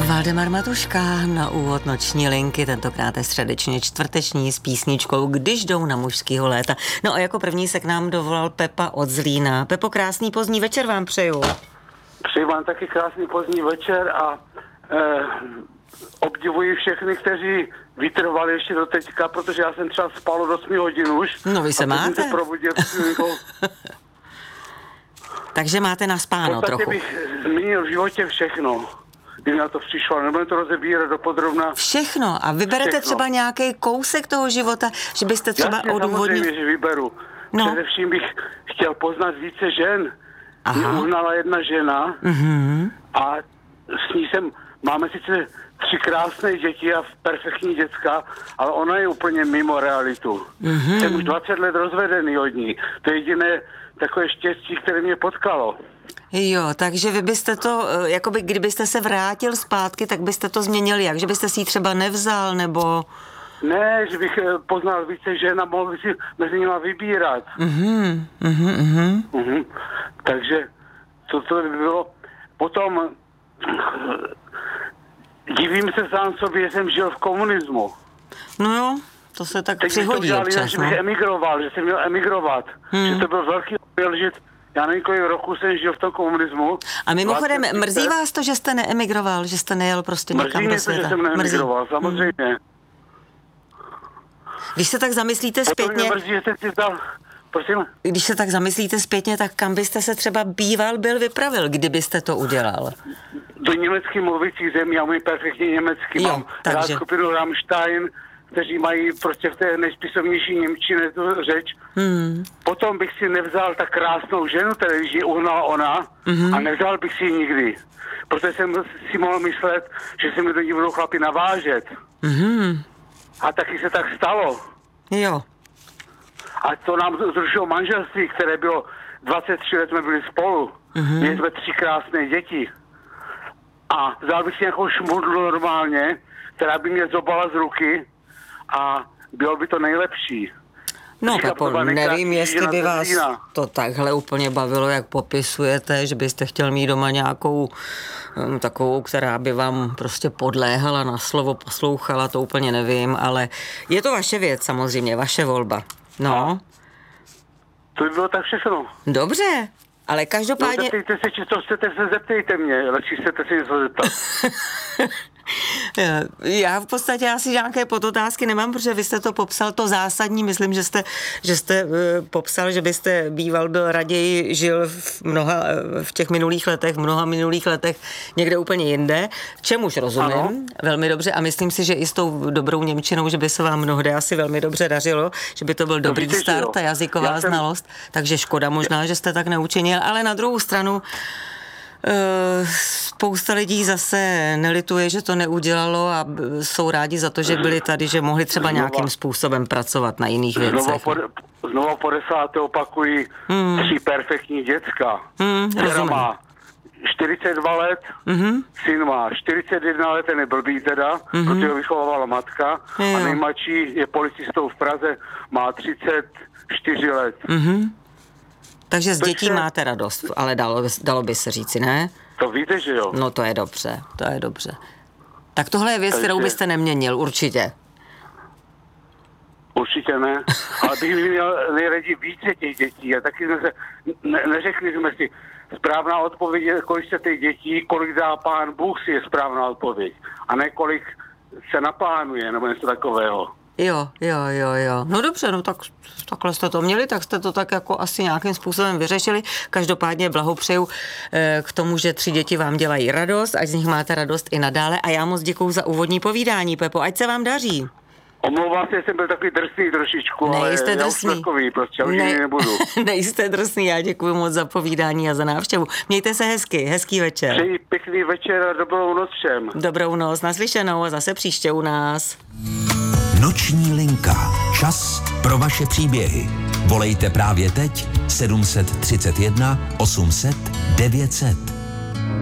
Valdemar Matuška na úvod noční linky, tentokrát je středečně čtvrteční s písničkou Když jdou na mužskýho léta. No a jako první se k nám dovolal Pepa od Zlína. Pepo, krásný pozdní večer vám přeju. Přeji vám taky krásný pozdní večer a obdivuji všechny, kteří vytrvali ještě do teďka, protože já jsem třeba spal od 8 hodin už. No vy se máte. Jsem se probudil. Takže máte naspáno trochu. V bych zmínil v životě všechno, když na to přišlo. Nebudem to rozebírat dopodrobna. Všechno. A vyberete všechno. Třeba nějaký kousek toho života, že byste třeba odůvodnil? Samozřejmě, že vyberu. No. Především bych chtěl poznat více žen. Mě uhnala jedna žena a s ní máme sice 3 krásné děti a perfektní děcka, ale ona je úplně mimo realitu. Jsem už 20 let rozvedený od ní. To je jediné takové štěstí, které mě potkalo. Jo, takže vy byste to, jakoby kdybyste se vrátil zpátky, tak byste to změnil jak? Že byste si ji třeba nevzal, nebo... Ne, že bych poznal více žen a mohl si mezi nimi vybírat. Takže to by bylo. Potom divím se sám sobě, že jsem žil v komunismu. No jo, to se tak přihodí občas. Že bych emigroval, že jsem měl emigrovat. Že to byl velký omyl, že já nevím, kolik roku jsem žil v tom komunismu. A mimochodem, mrzí vás to, že jste neemigroval, že jste nejel prostě někam do světa? Mrzí mě to, že jsem neemigroval, samozřejmě. Když se tak zamyslíte zpětně... Mrzí, že jsem si dal... Prosím? Když se tak zamyslíte zpětně, tak kam byste se třeba byl vypravil, kdybyste to udělal? Do německy mluvících zemí, já mluvím perfektně německy. Mám rád skupinu Rammstein, kteří mají prostě v té nejspisovnější němčině tu řeč. Potom bych si nevzal tak krásnou ženu, která ji uhnala ona, a nevzal bych si ji nikdy. Protože jsem si mohl myslet, že se mi do ní budou chlapi navážet. A taky se tak stalo. Jo. A to nám zrušilo manželství, které bylo 23 let, jsme byli spolu. Měli jsme 3 krásné děti. A vzal bych si nějakou šmudlu normálně, která by mě zobala z ruky a bylo by to nejlepší. No Pepo, nevím, jestli by vás to takhle úplně bavilo, jak popisujete, že byste chtěl mít doma nějakou takovou, která by vám prostě podléhala na slovo, poslouchala, to úplně nevím, ale je to vaše věc samozřejmě, vaše volba. No. To by bylo tak všechno. Dobře, ale každopádně... No, zeptejte se, co chcete, se zeptejte mě, lepší chcete si něco zeptat. Já v podstatě asi nějaké podotázky nemám, protože vy jste to popsal to zásadní, myslím, že jste popsal, že byste byl raději žil v těch minulých letech, v mnoha minulých letech někde úplně jinde, čemuž rozumím velmi dobře a myslím si, že i s tou dobrou němčinou, že by se vám mnohde asi velmi dobře dařilo, že by to byl dobrý start a jazyková znalost, takže škoda možná, že jste tak neučinil, ale na druhou stranu spousta lidí zase nelituje, že to neudělalo a jsou rádi za to, že byli tady, že mohli třeba nějakým způsobem pracovat na jiných věcech. Znova po 10. opakují 3 perfektní děcka. Dcera má 42 let, syn má 41 let, ten je blbý teda, protože ho vychovávala matka a nejmladší je policistou v Praze, má 34 let. Takže z dětí máte radost, ale dalo by se říci, ne? To víte, že jo? No to je dobře. Tak tohle je věc, kterou byste neměnil, určitě. Určitě ne, ale bych měl nejraději více těch dětí a taky jsme se, neřekli jsme si, správná odpověď je, kolik se těch dětí, kolik dá Pán Bůh, si je správná odpověď a ne kolik se naplánuje, nebo něco takového. Jo. No dobře, no tak takhle jste to měli, tak jste to tak jako asi nějakým způsobem vyřešili. Každopádně blahopřeju k tomu, že 3 děti vám dělají radost, ať z nich máte radost i nadále a já moc děkuju za úvodní povídání, Pepo, ať se vám daří. Omlouvám se, jsem byl takový drsný trošičku, nejste ale drsný. Já už takový, prostě, už nebudu. Nejste drsný, já děkuji moc za povídání a za návštěvu. Mějte se hezký večer. Přeji pěkný večer a dobrou noc všem. Dobrou noc, naslyšenou a zase příště u nás. Noční linka. Čas pro vaše příběhy. Volejte právě teď 731 800 900.